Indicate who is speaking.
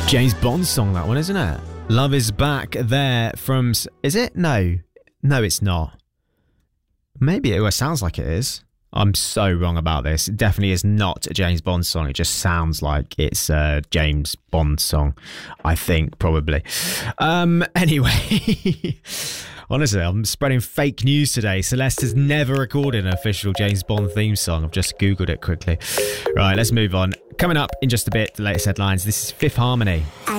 Speaker 1: James Bond song, that one, isn't it? Love Is Back there from... Is it? No, it's not. Maybe it sounds like it is. I'm so wrong about this. It definitely is not a James Bond song. It just sounds like it's a James Bond song, I think, probably. Anyway, honestly, I'm spreading fake news today. Celeste has never recorded an official James Bond theme song. I've just Googled it quickly. Right, let's move on. Coming up in just a bit, the latest headlines. This is Fifth Harmony.